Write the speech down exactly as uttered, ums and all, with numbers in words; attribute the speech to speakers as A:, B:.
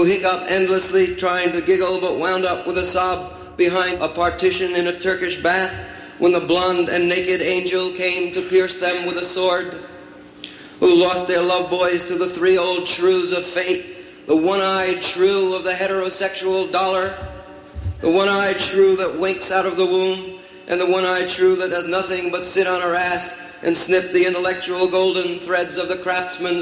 A: who hiccup endlessly trying to giggle but wound up with a sob behind a partition in a Turkish bath when the blonde and naked angel came to pierce them with a sword, who lost their love boys to the three old shrews of fate, the one-eyed shrew of the heterosexual dollar, the one-eyed shrew that winks out of the womb, and the one-eyed shrew that does nothing but sit on her ass and snip the intellectual golden threads of the craftsman's